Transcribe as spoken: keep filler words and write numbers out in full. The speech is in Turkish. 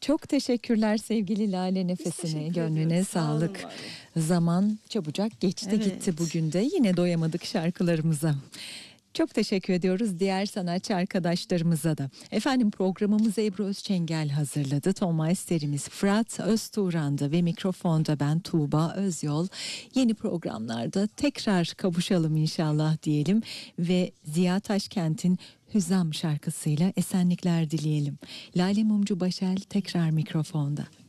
Çok teşekkürler sevgili Lale, nefesine, gönlüne sağlık. Sağ Zaman çabucak geçti evet. gitti bugün de. Yine doyamadık şarkılarımıza. Çok teşekkür ediyoruz diğer sanatçı arkadaşlarımıza da. Efendim, programımızı Ebru Özçengel hazırladı. Tom Meister'imiz Fırat Öztuğran'da ve mikrofonda ben Tuğba Özyol. Yeni programlarda tekrar kavuşalım inşallah diyelim ve Ziya Taşkent'in Hüzzam şarkısıyla esenlikler dileyelim. Lale Mumcu Başel tekrar mikrofonda.